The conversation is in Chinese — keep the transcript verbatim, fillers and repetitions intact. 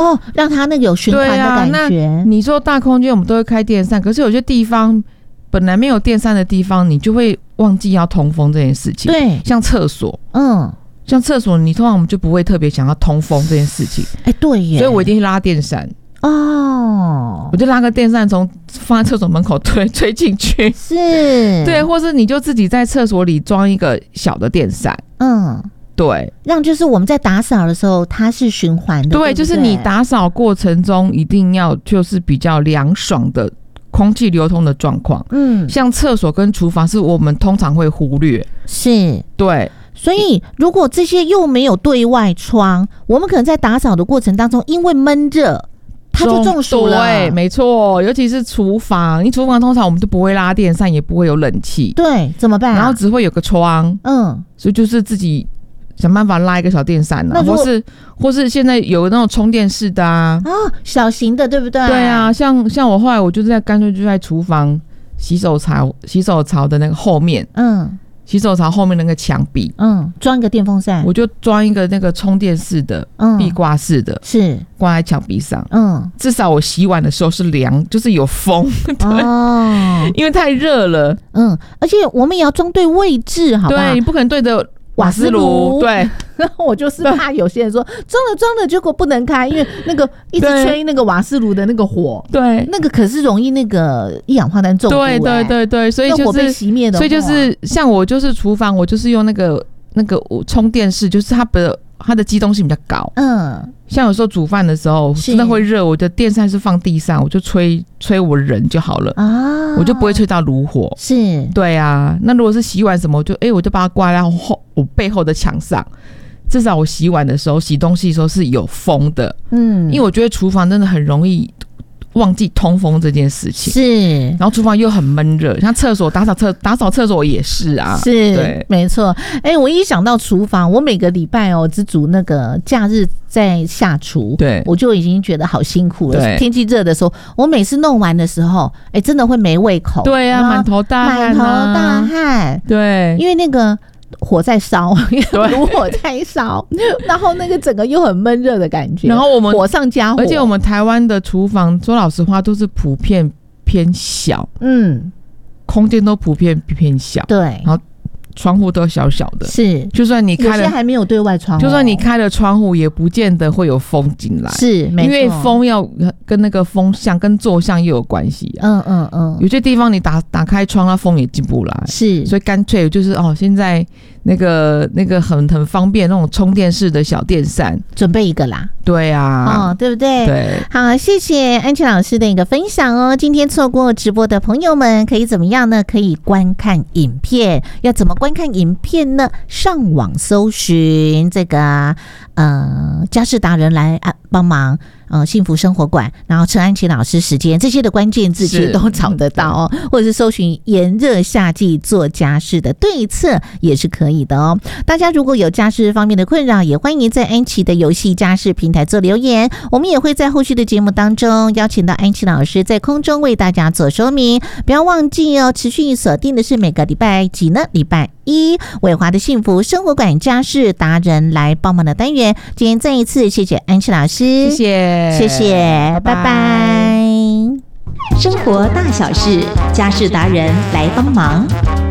哦，让它那个有循环的感觉。 对啊，那你说大空间我们都会开电扇，可是有些地方本来没有电扇的地方，你就会忘记要通风这件事情。 对， 像厕所， 嗯， 像厕所，你通常我们就不会特别想要通风这件事情。 哎，对耶， 所以我一定拉电扇。 哦， 我就拉个电扇从放在厕所门口推吹进去， 是， 对，或是你就自己在厕所里装一个小的电扇， 嗯， 对， 让就是我们在打扫的时候它是循环的， 对, 对, 对， 就是你打扫过程中一定要就是比较凉爽的空气流通的状况，嗯，像厕所跟厨房是我们通常会忽略， 是， 对。 所以如果这些又没有对外窗，我们可能在打扫的过程当中因为闷热它就中暑了。 对，没错，尤其是厨房，因为厨房通常我们就不会拉电扇，也不会有冷气， 对，怎么办啊？ 然后只会有个窗，嗯，所以就是自己想办法拉一个小电扇啊，或是或是现在有那种充电式的啊， 啊，小型的，对不对？ 对啊，像像我后来我就在干脆就在厨房洗手槽洗手槽的那个后面，嗯。洗手槽后面那个墙壁， 嗯，装一个电风扇， 我就装一个那个充电式的，嗯，壁挂式的， 是挂在墙壁上， 嗯， 至少我洗碗的时候是凉，就是有风，对，哦，因为太热了， 嗯，而且我们也要装对位置，好不好？ 对，你不可能对着瓦斯炉，对。 我就是怕有些人说装了装了，结果不能开，因为那个一直吹那个瓦斯炉的那个火，对，那个可是容易那个一氧化碳中毒，欸， 对对对对，所以就是火被熄灭的， 所以就是像我就是厨房，我就是用那个那个充电式，就是它的它的机动性比较高，嗯，像有时候煮饭的时候真的会热，我的电扇是放地上，我就吹吹我人就好了啊，我就不会吹到炉火，是，对啊，那如果是洗碗什么，我就哎、欸、我就把它挂在后我背后的墙上。至少我洗碗的时候洗东西的时候是有风的，嗯，因为我觉得厨房真的很容易忘记通风这件事情，是，然后厨房又很闷热，像厕所打扫厕打扫厕所也是啊， 是，对，没错。哎、欸，我一想到厨房，我每个礼拜哦只煮那个假日在下厨，对，我就已经觉得好辛苦了。天气热的时候，我每次弄完的时候，哎、欸，真的会没胃口， 对啊，满头大汗、啊， 满头大汗， 对， 因为那个。火在烧，炉火在烧，然后那个整个又很闷热的感觉， 然后我们火上加火， 而且我们台湾的厨房，说老实话，都是普遍偏小，嗯，空间都普遍偏小，对，然后窗户都小小的，是，就算你开了， 有些还没有对外窗、哦， 就算你开了窗户，也不见得会有风进来， 是，没错， 因为风要跟那个风向跟坐向又有关系、啊，嗯嗯嗯，有些地方你打打开窗，那风也进不来，是，所以干脆就是哦，现在那个那个很很方便那种充电式的小电扇， 准备一个啦， 对啊， 哦，对不对？ 对， 好，谢谢安琪老师的一个分享哦。今天错过直播的朋友们可以怎么样呢？可以观看影片，要怎么观看影片呢？上网搜寻这个呃家事达人来啊帮忙。呃，幸福生活馆，然后陈安琪老师时间这些的关键字其实都找得到哦，或者是搜寻炎热夏季做家事的对策也是可以的哦。大家如果有家事方面的困扰，也欢迎在安琪的游戏家事平台做留言，我们也会在后续的节目当中邀请到安琪老师在空中为大家做说明。不要忘记哦，持续锁定的是每个礼拜几呢？礼拜一伟华的幸福生活馆家事达人来帮忙的单元。今天再一次谢谢安琪老师， 谢谢。 谢谢，拜拜。拜拜。生活大小事，家事达人来帮忙。